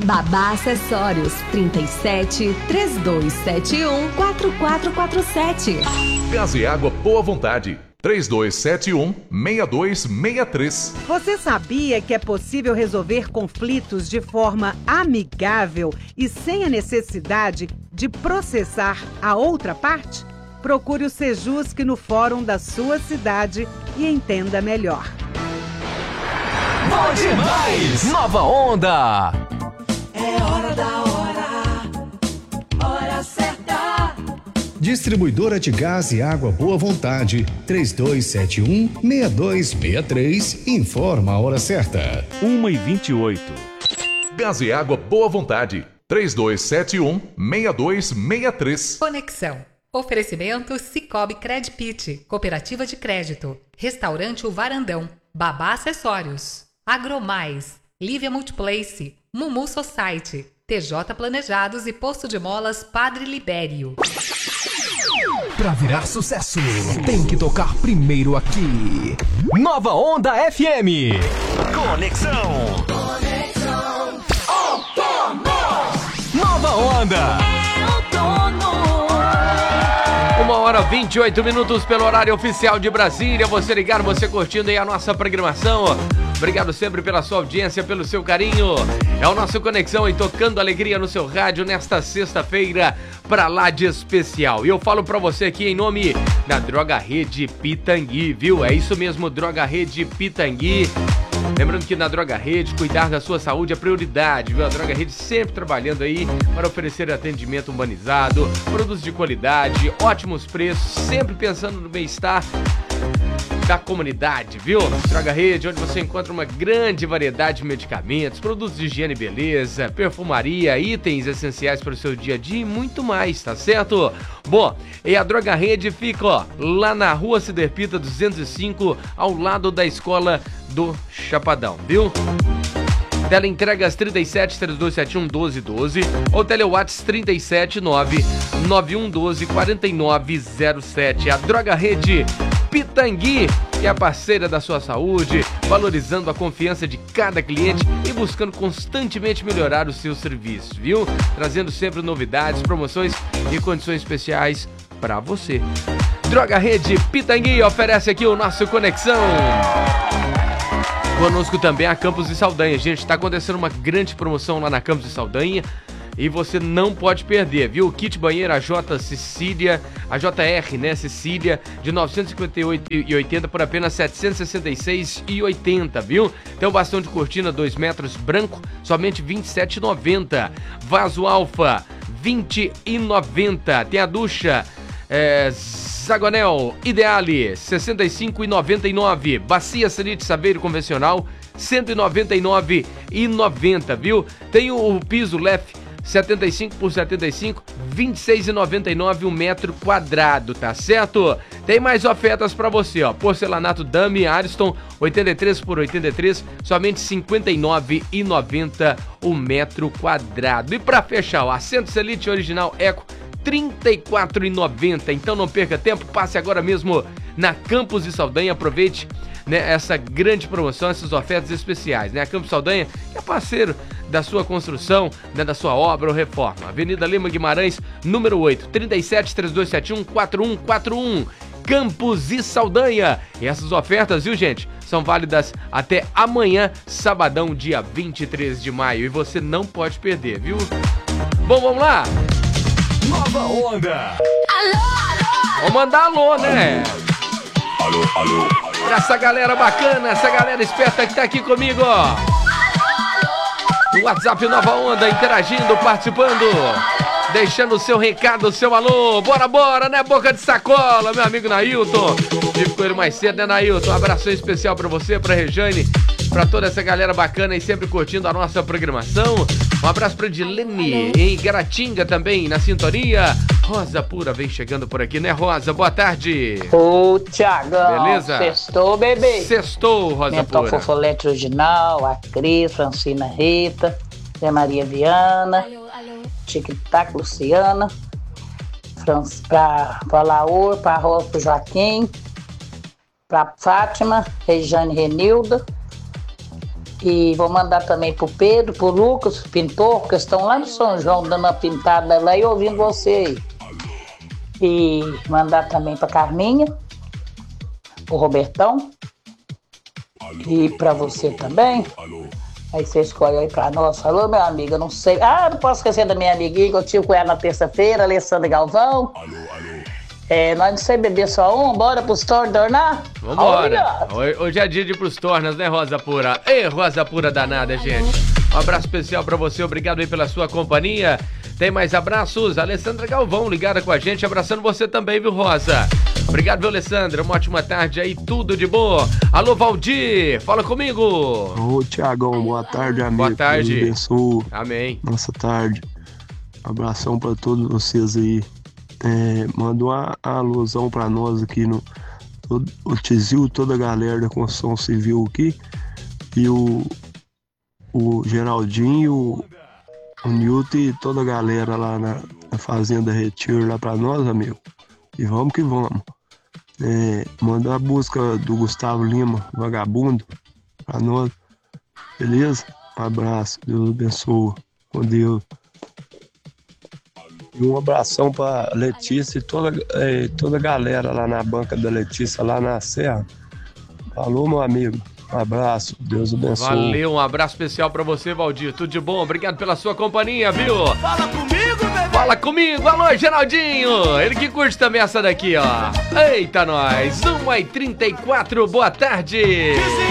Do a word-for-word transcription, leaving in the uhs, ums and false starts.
Babá Acessórios, trinta e sete, três dois sete um, quatro quatro quatro sete. Gás e Água Boa Vontade, três dois sete um, seis dois seis três. Você sabia que é possível resolver conflitos de forma amigável e sem a necessidade de processar a outra parte? Procure o Sejusc no fórum da sua cidade e entenda melhor. Bom demais! Nova Onda! É hora da hora, hora certa. Distribuidora de Gás e Água Boa Vontade, três dois sete um, seis dois seis três, informa a hora certa. uma e vinte e oito. Gás e Água Boa Vontade, três dois sete um, seis dois seis três. Conexão. Oferecimento Cicobi Credpit, Cooperativa de Crédito, Restaurante O Varandão, Babá Acessórios, Agromais, Lívia Multiplace, Mumu Society, T J Planejados e Posto de Molas Padre Libério. Pra virar sucesso, tem que tocar primeiro aqui. Nova Onda F M. Conexão. Conexão. Outono. Nova Onda. É outono. Uma hora e vinte e oito minutos pelo horário oficial de Brasília. Você ligado, você curtindo aí a nossa programação. Obrigado sempre pela sua audiência, pelo seu carinho. É o nosso Conexão e tocando alegria no seu rádio nesta sexta-feira pra lá de especial. E eu falo pra você aqui em nome da Droga Rede Pitangui, viu? É isso mesmo, Droga Rede Pitangui. Lembrando que na Droga Rede, cuidar da sua saúde é prioridade, viu? A Droga Rede sempre trabalhando aí para oferecer atendimento humanizado, produtos de qualidade, ótimos preços, sempre pensando no bem-estar da comunidade, viu? Droga Rede, onde você encontra uma grande variedade de medicamentos, produtos de higiene e beleza, perfumaria, itens essenciais para o seu dia a dia e muito mais, tá certo? Bom, e a Droga Rede fica, ó, lá na Rua Ciderpita duzentos e cinco, ao lado da Escola do Chapadão, viu? Teleentregas trinta e sete, três dois sete um, doze doze ou telewatts trinta e sete, nove nove um um dois, quatro nove zero sete. A Droga Rede Pitangui, que é a parceira da sua saúde, valorizando a confiança de cada cliente e buscando constantemente melhorar o seu serviço, viu? Trazendo sempre novidades, promoções e condições especiais para você. Droga Rede Pitangui oferece aqui o nosso Conexão. Conosco também a Campos de Saldanha. Gente, está acontecendo uma grande promoção lá na Campos de Saldanha e você não pode perder, viu? O kit banheira J Cecília, a J R, né, Cecília, de novecentos e cinquenta e oito reais e oitenta centavos por apenas setecentos e sessenta e seis reais e oitenta centavos, viu? Tem o bastão de cortina dois metros branco, somente vinte e sete reais e noventa centavos. Vaso Alfa, vinte e noventa centavos. Tem a ducha é, Zagonel Ideale, sessenta e cinco reais e noventa e nove centavos. Bacia Sanite Saveiro Convencional, cento e noventa e nove reais e noventa centavos, viu? Tem o, o piso Lef setenta e cinco por setenta e cinco, vinte e seis reais e noventa e nove centavos um metro quadrado, tá certo? Tem mais ofertas pra você, ó. Porcelanato Dami Ariston, oitenta e três por oitenta e três, somente cinquenta e nove reais e noventa centavos um metro quadrado. E pra fechar, o assento Selite Original Eco, trinta e quatro reais e noventa centavos. Então não perca tempo, passe agora mesmo na Campos de Saldanha, aproveite, né, essa grande promoção, essas ofertas especiais, né? A Campos Saldanha é parceiro da sua construção, né, da sua obra ou reforma. Avenida Lima Guimarães, número oito, trinta e sete, três dois sete um, quatro um quatro um, Campos e Saldanha. E essas ofertas, viu, gente, são válidas até amanhã, sabadão, dia vinte e três de maio. E você não pode perder, viu? Bom, vamos lá! Nova Onda. Alô, alô. Vamos mandar alô, né? Alô, alô. Pra essa galera bacana, essa galera esperta que tá aqui comigo, ó. No WhatsApp Nova Onda, interagindo, participando, deixando o seu recado, o seu alô. Bora, bora, né? Boca de sacola, meu amigo Nailton. Estive com ele mais cedo, né, Nailton? Um abraço especial pra você, pra Rejane, pra toda essa galera bacana e sempre curtindo a nossa programação. Um abraço pra Dilene, em Garatinga também, na sintonia. Rosa Pura vem chegando por aqui, né, Rosa? Boa tarde. Ô, Tiagão. Beleza? Sextou, bebê. Sextou, Rosa Mentão Pura. Fofolete Original, a Cris, Francina Rita, Zé Maria Viana, Tic-Tac Luciana, Fran... pra, pra Laor, pra Rosa, pro Joaquim, pra Fátima, Rejane Renilda, E vou mandar também pro Pedro, pro Lucas, pintor, que estão lá no São João dando uma pintada lá e ouvindo você aí. E mandar também pra Carminha, pro Robertão. E pra você também. Aí você escolhe aí pra nós. Alô, meu amigo, eu não sei. Ah, não posso esquecer da minha amiguinha que eu tive com ela na terça-feira, Alessandra Galvão. Alô, alô. É, nós não sei beber só um, bora pros tornar? Vambora. Hoje é dia de ir pros tornas, né, Rosa Pura? Ei, Rosa Pura danada, gente. Um abraço especial pra você, obrigado aí pela sua companhia. Tem mais abraços? Alessandra Galvão ligada com a gente, abraçando você também, viu, Rosa? Obrigado, viu, Alessandra? Uma ótima tarde aí, tudo de boa. Alô, Valdir, fala comigo. Ô, Tiagão, boa tarde, amigo. Boa tarde. Deus abençoe. Amém. Nossa tarde. Abração pra todos vocês aí. É, manda uma, uma alusão pra nós aqui no todo, o Tizil, toda a galera da construção civil aqui, e o, o Geraldinho, o, o Nilton e toda a galera lá na, na Fazenda Retiro lá pra nós, amigo. E vamos que vamos. É, manda a busca do Gustavo Lima, Vagabundo, pra nós. Beleza? Um abraço, Deus abençoe. Com Deus. E um abração pra Letícia e toda, eh, toda a galera lá na banca da Letícia, lá na Serra. Falou, meu amigo. Um abraço, Deus abençoe. Valeu, um abraço especial pra você, Valdir. Tudo de bom, obrigado pela sua companhia, viu? Fala comigo, bebê! Fala comigo, alô, Geraldinho! Ele que curte também essa daqui, ó. Eita, nós! uma e trinta e quatro, boa tarde!